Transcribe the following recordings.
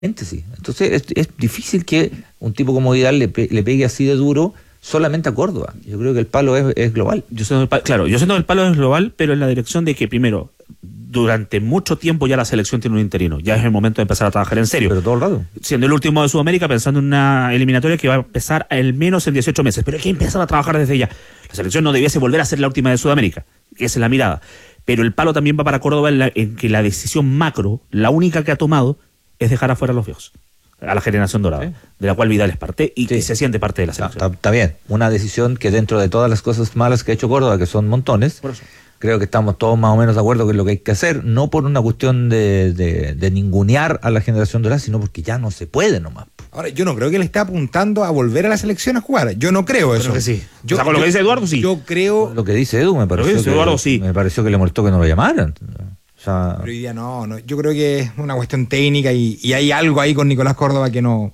Sí. Entonces es difícil que un tipo como Vidal le pegue así de duro solamente a Córdoba. Yo creo que el palo es global. Yo siento que el palo es global, pero en la dirección de que primero, durante mucho tiempo ya la selección tiene un interino. Ya es el momento de empezar a trabajar en serio. Pero todo el rato. Siendo el último de Sudamérica, pensando en una eliminatoria que va a empezar al menos en 18 meses. Pero hay que empezar a trabajar desde ya. La selección no debiese volver a ser la última de Sudamérica. Esa es la mirada. Pero el palo también va para Córdoba en que la decisión macro, la única que ha tomado, es dejar afuera a los viejos, a la generación dorada, sí, de la cual Vidal es parte y que se siente parte de la selección. Está bien, una decisión que dentro de todas las cosas malas que ha hecho Córdoba, que son montones, creo que estamos todos más o menos de acuerdo que es lo que hay que hacer, no por una cuestión de ningunear a la generación dorada, sino porque ya no se puede nomás. Ahora, yo no creo que le esté apuntando a volver a la selección a jugar. Yo no creo eso. Creo que sí. Con lo que dice Eduardo, sí. Yo creo... Lo que dice Edu me pareció que le molestó que no lo llamaran. O sea, pero hoy día no, yo creo que es una cuestión técnica y hay algo ahí con Nicolás Córdoba que no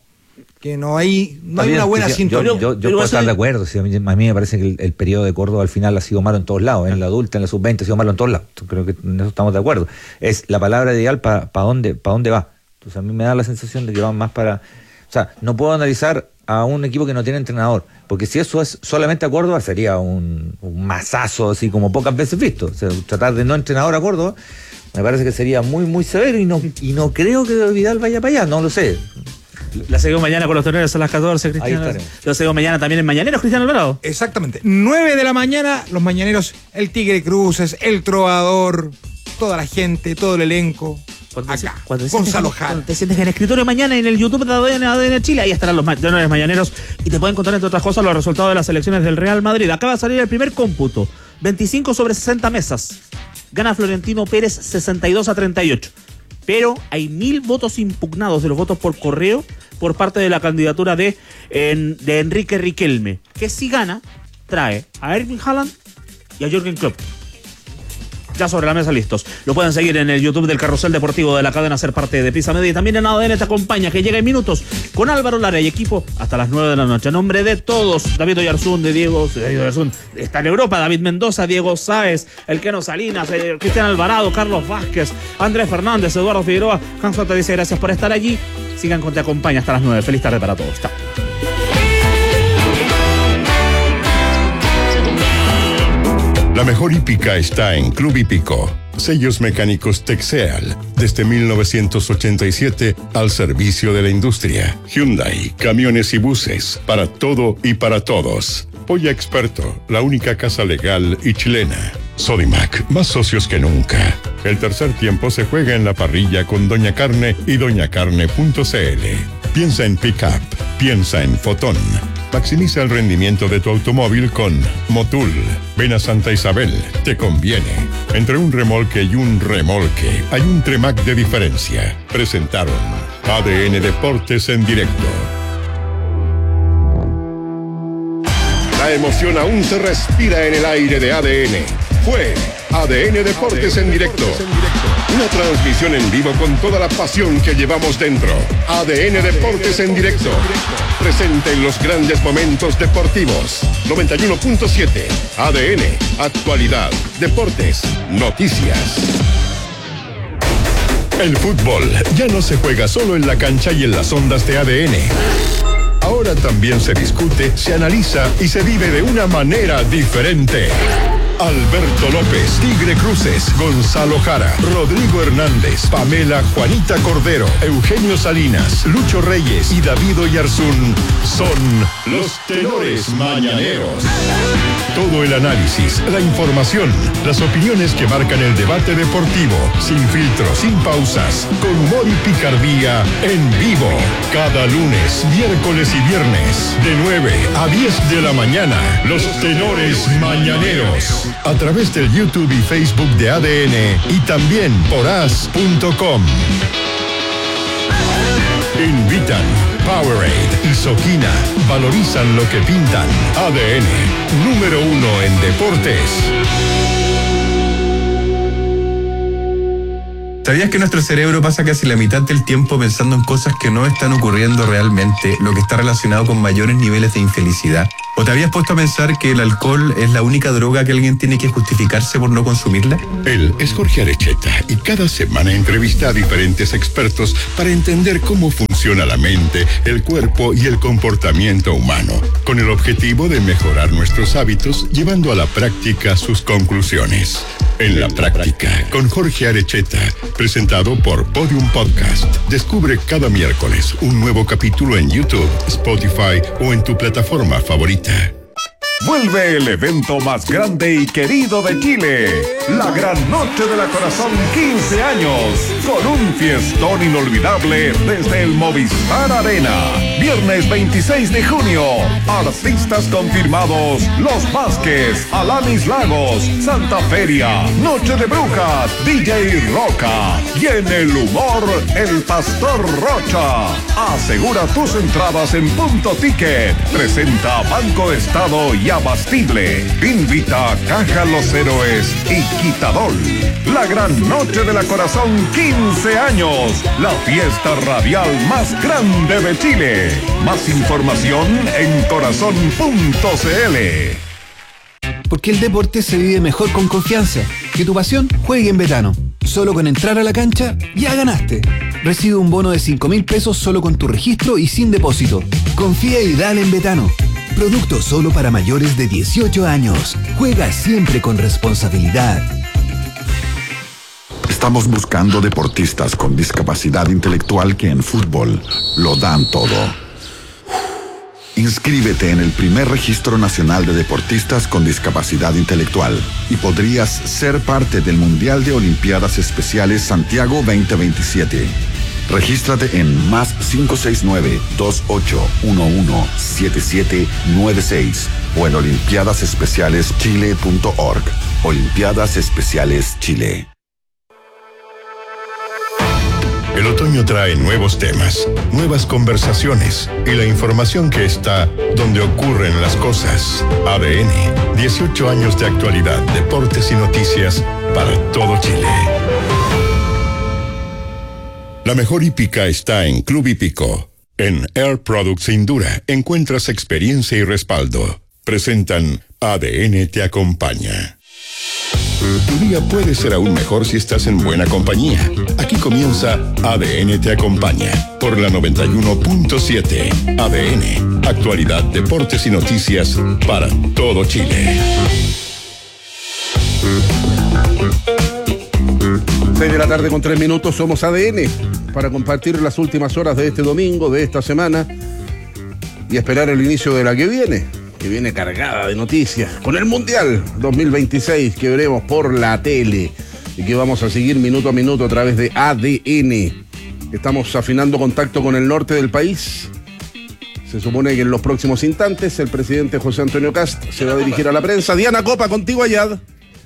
hay una buena sintonía. Yo puedo estar de acuerdo. Si a mí me parece que el periodo de Córdoba al final ha sido malo en todos lados. En la adulta, en la sub-20 ha sido malo en todos lados. Creo que en eso estamos de acuerdo. Es la palabra ideal para dónde va. Entonces a mí me da la sensación de que va más para... O sea, no puedo analizar a un equipo que no tiene entrenador, porque si eso es solamente a Córdoba sería un mazazo así como pocas veces visto. O sea, tratar de no entrenador a Córdoba me parece que sería muy muy severo y no creo que Vidal vaya para allá, no lo sé. La seguimos mañana con los torneos a las 14, Cristiano. Ahí estaremos. Lo seguimos mañana también en Mañaneros, Cristiano Alvarado. Exactamente, 9 de la mañana, los Mañaneros, el Tigre Cruces, el Trovador, toda la gente, todo el elenco. Gonzalo Jara. Cuando te sientes en el escritorio mañana en el YouTube de ADN Chile, ahí estarán los Mañaneros y te pueden contar, entre otras cosas, los resultados de las elecciones del Real Madrid. Acaba de salir el primer cómputo: 25 sobre 60 mesas. Gana Florentino Pérez 62-38. Pero hay 1000 votos impugnados de los votos por correo por parte de la candidatura de Enrique Riquelme, que si gana, trae a Erling Haaland y a Jürgen Klopp. Ya sobre la mesa listos. Lo pueden seguir en el YouTube del Carrusel Deportivo de la cadena Ser Parte de Prisa Media y también en ADN Te Acompaña, que llega en minutos con Álvaro Lara y equipo hasta las 9 de la noche. A nombre de todos, David Oyarzún, está en Europa, David Mendoza, Diego Sáez, Elqueno Salinas, Cristian Alvarado, Carlos Vázquez, Andrés Fernández, Eduardo Figueroa. Hanso te dice gracias por estar allí. Sigan con Te Acompaña hasta las 9. Feliz tarde para todos. Chao. La mejor hípica está en Club Hípico. Sellos mecánicos Texeal, desde 1987 al servicio de la industria. Hyundai, camiones y buses, para todo y para todos. Polla Experto, la única casa legal y chilena. Sodimac, más socios que nunca. El tercer tiempo se juega en la parrilla con Doña Carne y doñacarne.cl. Piensa en Pickup, piensa en Fotón. Maximiza el rendimiento de tu automóvil con Motul. Ven a Santa Isabel, te conviene. Entre un remolque y un remolque hay un Tremac de diferencia. Presentaron ADN Deportes en directo. La emoción aún se respira en el aire de ADN. Fue ADN Deportes en directo. Una transmisión en vivo con toda la pasión que llevamos dentro. ADN Deportes en directo. Presente en los grandes momentos deportivos. 91.7. ADN. Actualidad. Deportes. Noticias. El fútbol ya no se juega solo en la cancha y en las ondas de ADN. Ahora también se discute, se analiza y se vive de una manera diferente. Alberto López, Tigre Cruces, Gonzalo Jara, Rodrigo Hernández, Pamela Juanita Cordero, Eugenio Salinas, Lucho Reyes y David Oyarzún son los tenores mañaneros. Todo el análisis, la información, las opiniones que marcan el debate deportivo, sin filtros, sin pausas, con humor y picardía, en vivo. Cada lunes, miércoles y viernes, de 9 a 10 de la mañana, los tenores mañaneros. A través del YouTube y Facebook de ADN y también por as.com. Invitan Powerade y Soquina. Valorizan lo que pintan. ADN, número 1 en deportes. ¿Sabías que nuestro cerebro pasa casi la mitad del tiempo pensando en cosas que no están ocurriendo realmente, lo que está relacionado con mayores niveles de infelicidad? ¿O te habías puesto a pensar que el alcohol es la única droga que alguien tiene que justificarse por no consumirla? Él es Jorge Arecheta y cada semana entrevista a diferentes expertos para entender cómo funciona la mente, el cuerpo y el comportamiento humano, con el objetivo de mejorar nuestros hábitos, llevando a la práctica sus conclusiones. En la práctica, con Jorge Arecheta, presentado por Podium Podcast. Descubre cada miércoles un nuevo capítulo en YouTube, Spotify o en tu plataforma favorita. Vuelve el evento más grande y querido de Chile, la Gran Noche de la Corazón 15 años, con un fiestón inolvidable desde el Movistar Arena. Viernes 26 de junio, artistas confirmados: Los Vázquez, Alanis Lagos, Santa Feria, Noche de Brujas, DJ Roca y en el humor, el Pastor Rocha. Asegura tus entradas en Punto Ticket. Presenta Banco Estado y Abastible. Invita Caja Los Héroes y Quitadol. La Gran Noche de la Corazón 15 años. La fiesta radial más grande de Chile. Más información en corazón.cl. Porque el deporte se vive mejor con confianza. Que tu pasión juegue en Betano. Solo con entrar a la cancha, ya ganaste. Recibe un bono de 5.000 pesos solo con tu registro y sin depósito. Confía y dale en Betano. Producto solo para mayores de 18 años. Juega siempre con responsabilidad. Estamos buscando deportistas con discapacidad intelectual que en fútbol lo dan todo. Inscríbete en el primer registro nacional de deportistas con discapacidad intelectual y podrías ser parte del Mundial de Olimpiadas Especiales Santiago 2027. Regístrate en +569 2811 7796 o en olimpiadasespecialeschile.org. Olimpiadas Especiales Chile. El otoño trae nuevos temas, nuevas conversaciones y la información que está donde ocurren las cosas. ADN, 18 años de actualidad, deportes y noticias para todo Chile. La mejor hípica está en Club Hípico. En Air Products Indura encuentras experiencia y respaldo. Presentan ADN te acompaña. Tu día puede ser aún mejor si estás en buena compañía. Aquí comienza ADN te acompaña por la 91.7. ADN, actualidad, deportes y noticias para todo Chile. 6 de la tarde con 3 minutos, somos ADN para compartir las últimas horas de este domingo, de esta semana y esperar el inicio de la que viene cargada de noticias, con el Mundial 2026 que veremos por la tele y que vamos a seguir minuto a minuto a través de ADN. Estamos afinando contacto con el norte del país. Se supone que en los próximos instantes el presidente José Antonio Kast se va a dirigir a la prensa. Diana Copa, contigo allá.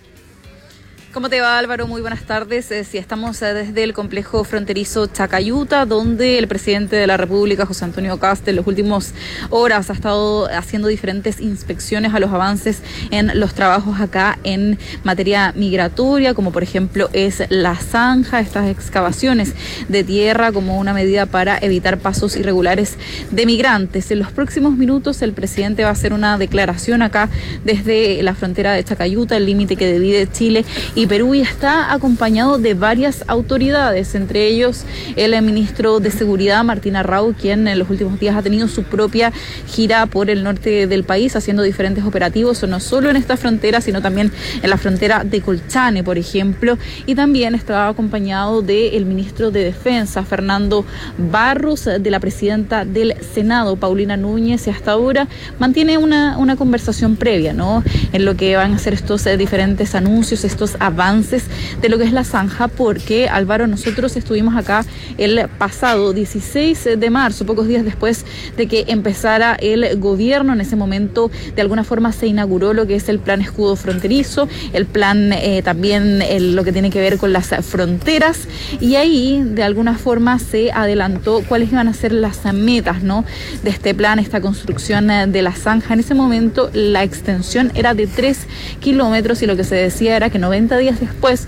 ¿Cómo te va, Álvaro? Muy buenas tardes. Sí, estamos desde el complejo fronterizo Chacayuta, donde el presidente de la República, José Antonio Kast, en las últimas horas ha estado haciendo diferentes inspecciones a los avances en los trabajos acá en materia migratoria, como por ejemplo es la zanja, estas excavaciones de tierra como una medida para evitar pasos irregulares de migrantes. En los próximos minutos el presidente va a hacer una declaración acá desde la frontera de Chacayuta, el límite que divide Chile y Perú, y está acompañado de varias autoridades, entre ellos el ministro de Seguridad, Martín Arrau, quien en los últimos días ha tenido su propia gira por el norte del país, haciendo diferentes operativos, no solo en esta frontera, sino también en la frontera de Colchane, por ejemplo, y también estaba acompañado del ministro de Defensa, Fernando Barros, de la presidenta del Senado, Paulina Núñez, y hasta ahora mantiene una conversación previa, ¿no?, en lo que van a ser estos diferentes anuncios, estos avances de lo que es la zanja, porque, Álvaro, nosotros estuvimos acá el pasado 16 de marzo, pocos días después de que empezara el gobierno. En ese momento, de alguna forma, se inauguró lo que es el plan escudo fronterizo, el plan también lo que tiene que ver con las fronteras, y ahí, de alguna forma, se adelantó cuáles iban a ser las metas, ¿no?, de este plan, esta construcción de la zanja. En ese momento, la extensión era de 3 kilómetros y lo que se decía era que 90 días después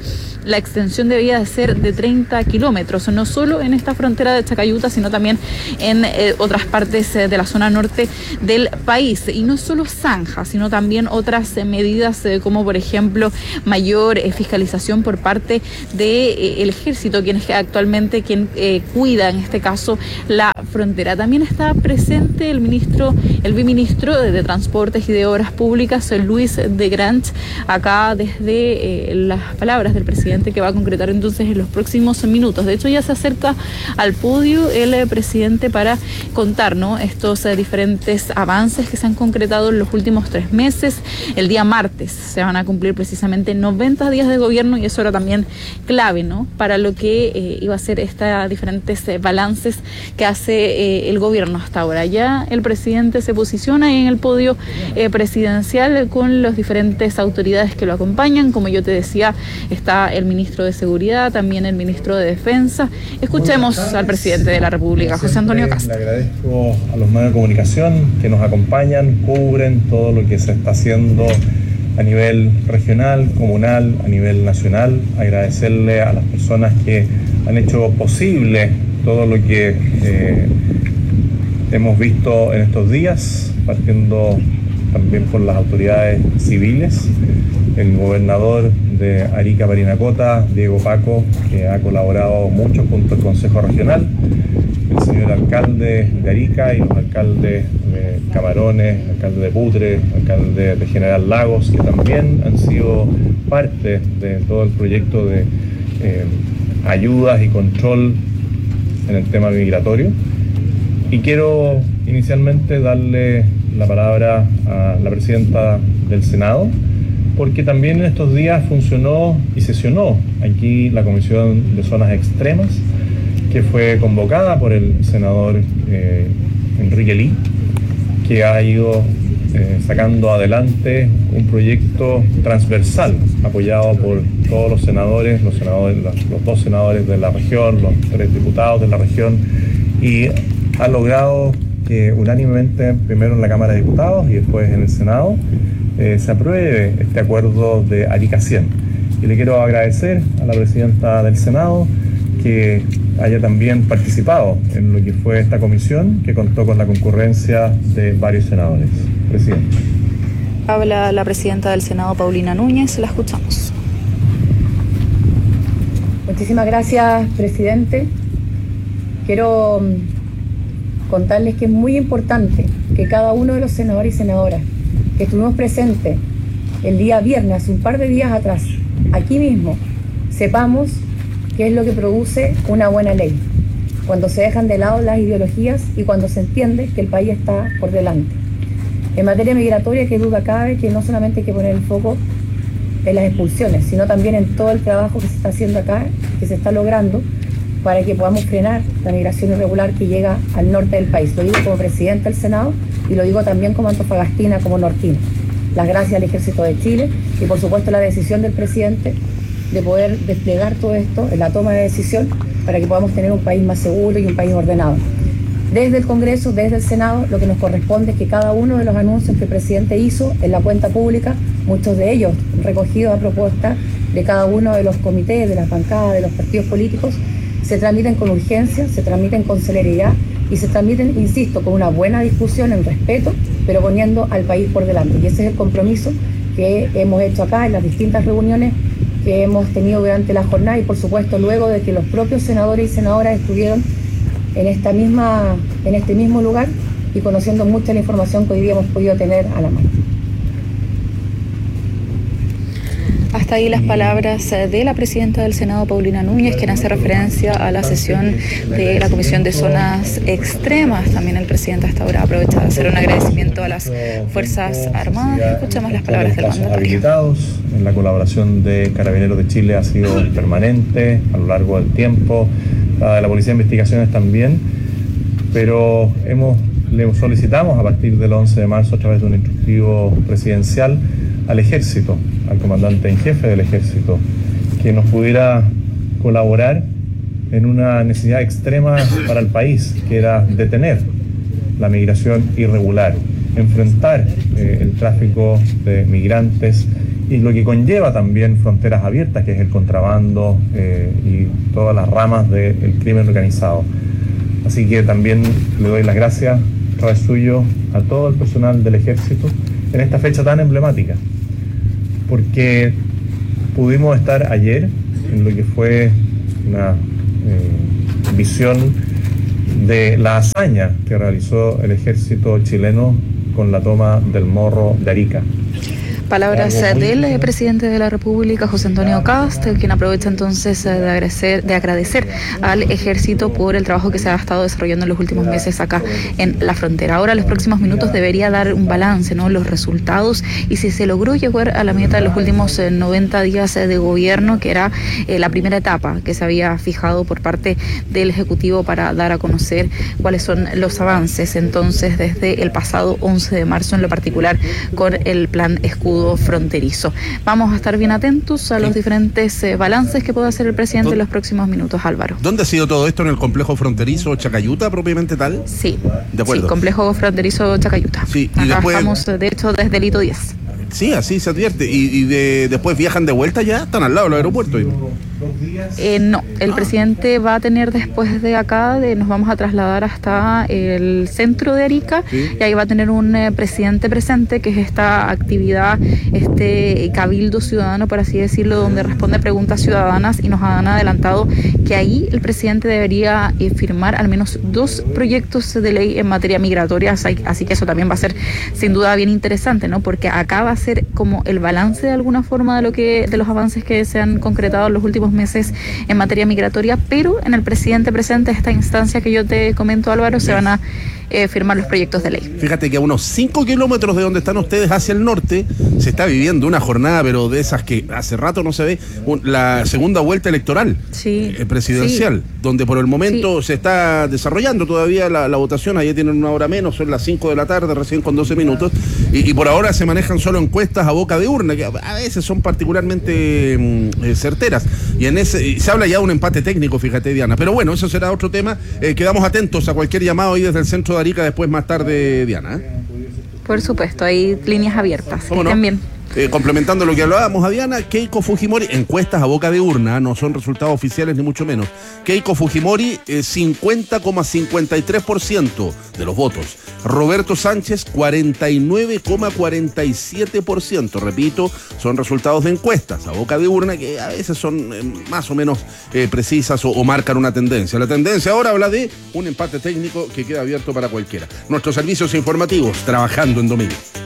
la extensión debía de ser de 30 kilómetros, no solo en esta frontera de Chacayuta, sino también en otras partes de la zona norte del país. Y no solo zanjas, sino también otras medidas como por ejemplo mayor fiscalización por parte del ejército, quien es actualmente quien cuida en este caso la frontera. También está presente el viceministro de Transportes y de Obras Públicas, Luis de Granch, acá desde las palabras del presidente que va a concretar entonces en los próximos minutos. De hecho, ya se acerca al podio el presidente para contar, ¿no?, estos diferentes avances que se han concretado en los últimos 3 meses. El día martes se van a cumplir precisamente 90 días de gobierno y eso era también clave, ¿no?, para lo que iba a ser estos diferentes balances que hace el gobierno hasta ahora. Ya el presidente se posiciona ahí en el podio presidencial con las diferentes autoridades que lo acompañan. Como yo te decía, está el ministro de Seguridad, también el ministro de Defensa. Escuchemos al presidente de la República, José Antonio Kast. Le agradezco a los medios de comunicación que nos acompañan, cubren todo lo que se está haciendo a nivel regional, comunal, a nivel nacional. Agradecerle a las personas que han hecho posible todo lo que hemos visto en estos días, partiendo también por las autoridades civiles, el gobernador de Arica, Parinacota, Diego Paco, que ha colaborado mucho junto al Consejo Regional, el señor alcalde de Arica y los alcaldes de Camarones, alcalde de Putre, alcalde de General Lagos, que también han sido parte de todo el proyecto de ayudas y control en el tema migratorio. Y quiero inicialmente darle la palabra a la presidenta del Senado, porque también en estos días funcionó y sesionó aquí la Comisión de Zonas Extremas, que fue convocada por el senador Enrique Lee, que ha ido sacando adelante un proyecto transversal, apoyado por todos los senadores, los 2 senadores de la región, los 3 diputados de la región, y ha logrado que unánimemente, primero en la Cámara de Diputados y después en el Senado, se apruebe este acuerdo de Arica 100. Y le quiero agradecer a la presidenta del Senado que haya también participado en lo que fue esta comisión, que contó con la concurrencia de varios senadores. Presidente. Habla la presidenta del Senado, Paulina Núñez, la escuchamos. Muchísimas gracias, presidente. Quiero contarles que es muy importante que cada uno de los senadores y senadoras que estuvimos presentes el día viernes, hace un par de días atrás, aquí mismo, sepamos qué es lo que produce una buena ley, cuando se dejan de lado las ideologías y cuando se entiende que el país está por delante. En materia migratoria, que duda cabe que no solamente hay que poner el foco en las expulsiones, sino también en todo el trabajo que se está haciendo acá, que se está logrando para que podamos frenar la migración irregular que llega al norte del país. Lo digo como presidente del Senado y lo digo también como antofagastina, como nortina. Las gracias al Ejército de Chile y por supuesto la decisión del presidente de poder desplegar todo esto en la toma de decisión para que podamos tener un país más seguro y un país ordenado. Desde el Congreso, desde el Senado, lo que nos corresponde es que cada uno de los anuncios que el presidente hizo en la cuenta pública, muchos de ellos recogidos a propuesta de cada uno de los comités, de las bancadas, de los partidos políticos, se transmiten con urgencia, se transmiten con celeridad y se transmiten, insisto, con una buena discusión en respeto, pero poniendo al país por delante. Y ese es el compromiso que hemos hecho acá en las distintas reuniones que hemos tenido durante la jornada y, por supuesto, luego de que los propios senadores y senadoras estuvieron en este mismo lugar y conociendo mucha de la información que hoy día hemos podido tener a la mano. Hasta ahí las palabras de la presidenta del Senado, Paulina Núñez, quien hace referencia a la sesión de la Comisión de Zonas Extremas. También el presidente hasta ahora aprovecha de hacer un agradecimiento a las Fuerzas Armadas. Escuchamos las palabras del mandatario. La colaboración de Carabineros de Chile ha sido permanente a lo largo del tiempo, la de la Policía de Investigaciones también, pero le solicitamos a partir del 11 de marzo a través de un instructivo presidencial al Ejército, al comandante en jefe del Ejército, que nos pudiera colaborar en una necesidad extrema para el país, que era detener la migración irregular, enfrentar el tráfico de migrantes y lo que conlleva también fronteras abiertas, que es el contrabando y todas las ramas del crimen organizado. Así que también le doy las gracias a través suyo a todo el personal del Ejército en esta fecha tan emblemática, porque pudimos estar ayer en lo que fue una visión de la hazaña que realizó el ejército chileno con la toma del Morro de Arica. Palabras del presidente de la República, José Antonio Kast, quien aprovecha entonces de agradecer al ejército por el trabajo que se ha estado desarrollando en los últimos meses acá en la frontera. Ahora, en los próximos minutos, debería dar un balance, ¿no?, los resultados y si se logró llegar a la meta de los últimos 90 días de gobierno, que era la primera etapa que se había fijado por parte del Ejecutivo para dar a conocer cuáles son los avances entonces desde el pasado 11 de marzo, en lo particular con el plan Escudo Fronterizo. Vamos a estar bien atentos a los diferentes balances que pueda hacer el presidente en los próximos minutos, Álvaro. ¿Dónde ha sido todo esto? ¿En el complejo fronterizo Chacayuta, propiamente tal? Sí, de acuerdo. Sí, complejo fronterizo Chacayuta. Sí, y después estamos, de hecho, desde el hito 10. Sí, así se advierte. ¿Y después viajan de vuelta ya? ¿Están al lado del aeropuerto? No, el presidente va a tener después de acá, nos vamos a trasladar hasta el centro de Arica, sí, y ahí va a tener un presidente presente, que es esta actividad, este cabildo ciudadano, por así decirlo, donde responde preguntas ciudadanas, y nos han adelantado que ahí el presidente debería firmar al menos 2 proyectos de ley en materia migratoria, así que eso también va a ser sin duda bien interesante, ¿no? Porque acá va a ser como el balance de alguna forma de los avances que se han concretado en los últimos meses en materia migratoria, pero en el presidente presente, esta instancia que yo te comento, Álvaro, se van a firmar los proyectos de ley. Fíjate que a unos 5 kilómetros de donde están ustedes hacia el norte se está viviendo una jornada, pero de esas que hace rato no se ve, la segunda vuelta electoral, sí, presidencial, sí, donde por el momento sí se está desarrollando todavía la votación. Ayer tienen una hora menos, son las 5 de la tarde, recién con 12 minutos, y por ahora se manejan solo encuestas a boca de urna, que a veces son particularmente certeras, y en ese se habla ya de un empate técnico, fíjate, Diana, pero bueno, eso será otro tema. Quedamos atentos a cualquier llamado ahí desde el centro de Arica después, más tarde, Diana. Por supuesto, hay líneas abiertas. ¿Cómo no? También. Complementando lo que hablábamos, Diana, Keiko Fujimori, encuestas a boca de urna, no son resultados oficiales ni mucho menos. Keiko Fujimori, 50,53% de los votos. Roberto Sánchez, 49,47%. Repito, son resultados de encuestas a boca de urna que a veces son más o menos precisas o marcan una tendencia. La tendencia ahora habla de un empate técnico que queda abierto para cualquiera. Nuestros servicios informativos, trabajando en domingo.